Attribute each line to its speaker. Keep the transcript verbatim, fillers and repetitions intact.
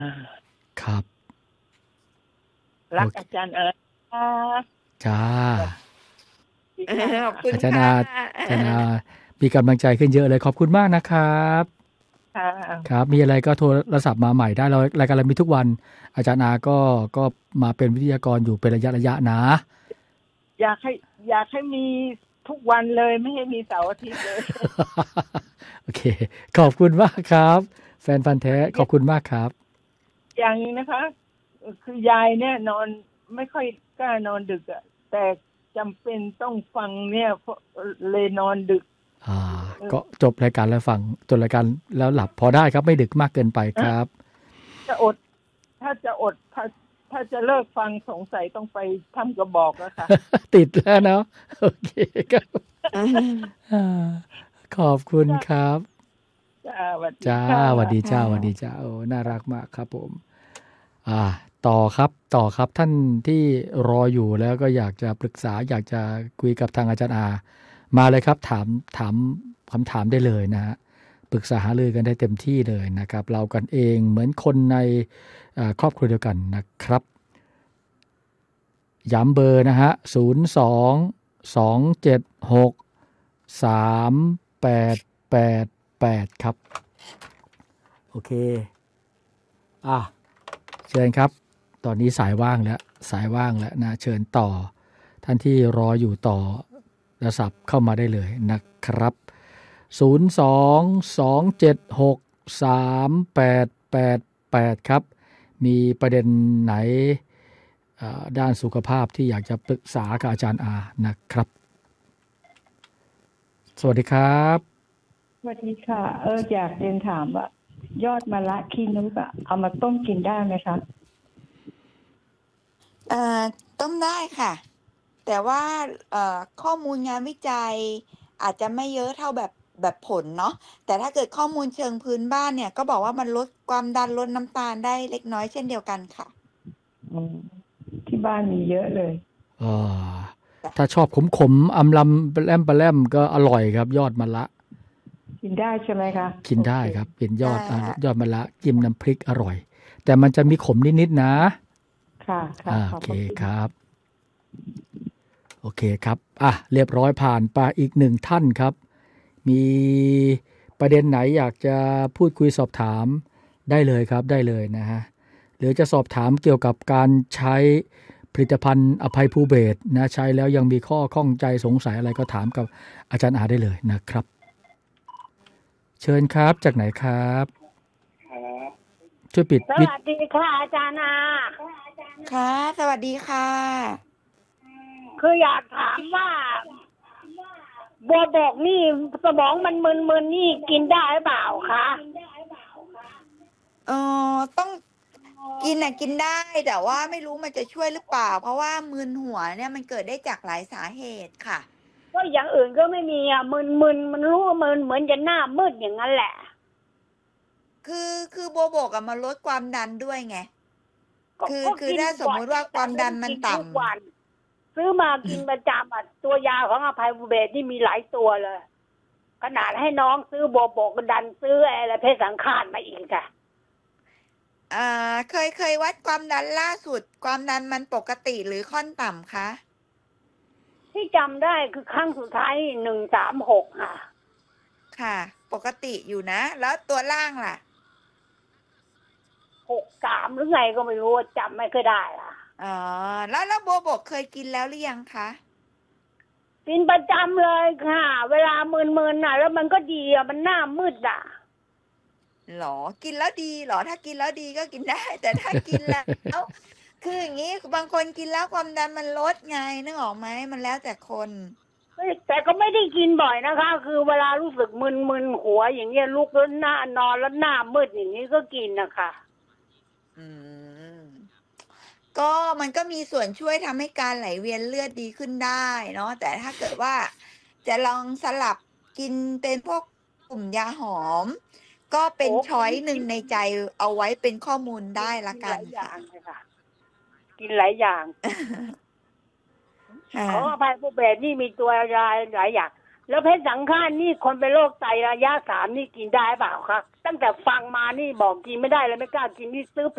Speaker 1: ครับ
Speaker 2: รักอาจารย์เอ๋ค่ะ
Speaker 1: จ้า
Speaker 2: ดีค่ะ
Speaker 3: ขอบคุณ
Speaker 1: อาจารย์
Speaker 3: ค่ะ
Speaker 1: อาอาจารย์อามีกำลังใจขึ้นเยอะเลยขอบคุณมากนะครับ
Speaker 2: ค่ะ
Speaker 1: ครับมีอะไรก็โทรศัพท์มาใหม่ได้เรารายการเรามีทุกวันอาจารย์อาก็ก็มาเป็นวิทยากรอยู่เป็นระยะระยะนะ
Speaker 2: อยากให้อยากให้มีทุกวันเลยไม่ให้มีเสาร์อาทิตย์เลย
Speaker 1: โอเคขอบคุณมากครับแฟนพันธุ์แท้ขอบคุณมากครับ
Speaker 2: อย่างนี้นะคะ คือยายเนี่ยนอนไม่ค่อยกล้านอนดึกอะแต่จำเป็นต้องฟังเนี่ยเพราะเลยนอนดึก
Speaker 1: อ่าก็จบรายการแล้วฟังจบรายการแล้วหลับพอได้ครับไม่ดึกมากเกินไปครับ
Speaker 2: จะอดถ้าจะอดถ้าถ้าจะเลิกฟังสงสัยต้องไปทำกระบอกแล้วค่ะ
Speaker 1: ติดแล้วเนาะโอเคครับขอบคุณครับ
Speaker 2: จ้าสวัสดี
Speaker 1: จ้า
Speaker 2: ค่ะ
Speaker 1: สวัสดีจ้าสวัสดีจ้าโอ้น่ารักมากครับผมอ่าต่อครับต่อครับท่านที่รออยู่แล้วก็อยากจะปรึกษาอยากจะคุยกับทางอาจารย์อามาเลยครับถามถามคำถามได้เลยนะฮะปรึกษาหารือกันได้เต็มที่เลยนะครับเรากันเองเหมือนคนในครอบครัวเดียวกันนะครับย้ำเบอร์นะฮะศูนย์ สอง สอง เจ็ด หก สาม แปด แปด แปดครับโอเคอ่ะเชิญครับตอนนี้สายว่างแล้วสายว่างแล้วนะเชิญต่อท่านที่รออยู่ต่อโทรศัพท์เข้ามาได้เลยนะครับศูนย์ สอง สอง เจ็ด หก สาม แปด แปด แปดครับมีประเด็นไหนด้านสุขภาพที่อยากจะปรึกษากับอาจารย์อานะครับสวัสดีครับ
Speaker 4: สวัสดีค่ะเอออยากเรียนถามว่ายอดมะระขี้นกอะเอามาต้มกินได้ไหมคะ
Speaker 3: เอ่อต้มได้ค่ะแต่ว่าเอ่อข้อมูลงานวิจัยอาจจะไม่เยอะเท่าแบบแบบผลเนาะแต่ถ้าเกิดข้อมูลเชิงพื้นบ้านเนี่ยก็บอกว่ามันลดความดันลดน้ำตาลได้เล็กน้อยเช่นเดียวกันค่ะ
Speaker 4: อืมที่บ้านมีเยอะเลย
Speaker 1: อ่าถ้าชอบขมๆอำลำปลาแลมปลาแลมก็อร่อยครับยอดมะระ
Speaker 4: กินได้ใช่ไหมคะ
Speaker 1: กินได้ครับเป็นยอดยอดมะระจิ้มน้ำพริกอร่อยแต่มันจะมีขมนิดๆนะ
Speaker 4: ค่ะค่ะ
Speaker 1: โอเคครับโอเคครับอ่ะเรียบร้อยผ่านไปอีกหนึ่งท่านครับมีประเด็นไหนอยากจะพูดคุยสอบถามได้เลยครับได้เลยนะฮะหรือจะสอบถามเกี่ยวกับการใช้ผลิตภัณฑ์อภัยภูเบศรนะใช้แล้วยังมีข้อข้องใจสงสัยอะไรก็ถามกับอาจารย์อาได้เลยนะครับเชิญครับจากไหนครับช่วยปิด
Speaker 5: สวัสดีค่ะอาจารย์อา
Speaker 3: ค่ะสวัสดีค่ะ
Speaker 5: คืออยากถามว่าบัวบกนี่สมองมันมึนๆนี่กินได้หรือเปล่าคะ
Speaker 3: เออต้องกินน่ะกินได้แต่ว่าไม่รู้มันจะช่วยหรือเปล่าเพราะว่ามึนหัวเนี่ยมันเกิดได้จากหลายสาเหตุค่ะ
Speaker 5: ก็อย่างอื่นก็ไม่มีอ่ะมึนๆมันรู้ว่ามึนเหมือนจะหน้ามืดอย่างนั้นแหละ
Speaker 3: คือคือบัวบกอะมาลดความดันด้วยไงคือคือถ้าสมมติว่าความดันมันต่ำ
Speaker 5: ซื้อมากินประจำอ่ะตัวยาของอภัยภูเบศรที่มีหลายตัวเลยขนาดให้น้องซื้อบัวบกก็ดันซื้ออะไรเพศสังขารมาอีกค่ะ
Speaker 3: อ่าเคยเคยวัดความดันล่าสุดความดันมันปกติหรือค่อนต่ำคะ
Speaker 5: ที่จำได้คือครั้งสุดท้ายหนึ่งสามหกค่ะ
Speaker 3: ค่ะปกติอยู่นะแล้วตัวล่างล่ะ
Speaker 5: หกสามหรือไงก็ไม่รู้จำไม่เคยได้อ่ะ
Speaker 3: อ๋อแล้วแล้วบัวบกเคยกินแล้วหรือยังคะ
Speaker 5: กินประจำเลยค่ะเวลามึนๆน่ะแล้วมันก็ดีอ่ะมันหน้ามืดอ่ะ
Speaker 3: หรอกินแล้วดีหรอถ้ากินแล้วดีก็กินได้แต่ถ้ากินแล้วคืออย่างนี้บางคนกินแล้วความดันมันลดไงนึกออกไหมมันแล้วแต่คน
Speaker 5: แต่ก็ไม่ได้กินบ่อยนะคะคือเวลารู้สึกมึนๆหัวอย่างเงี้ยลุกแล้วหน้านอนแล้วหน้ามืดอย่างนี้ก็กินนะคะ
Speaker 3: อืมก็มันก็มีส่วนช่วยทำให้การไหลเวียนเลือดดีขึ้นได้เนาะแต่ถ้าเกิดว่าจะลองสลับกินเป็นพวกกลุ่มยาหอมก็เป็นช้อยหนึ่งในใจเอาไว้เป็นข้อมูลได้ละกัน
Speaker 5: ค่ะกินหลายอย่างของอภัยภูเบศรนี่มีตัวยาหลายอย่างแล้วเพชรสังฆานนี่คนเป็นโรคไตระยะสามนี่กินได้เปล่าคะตั้งแต่ฟังมานี่บอกกินไม่ได้เลยไม่กล้ากินนี่ซื้อ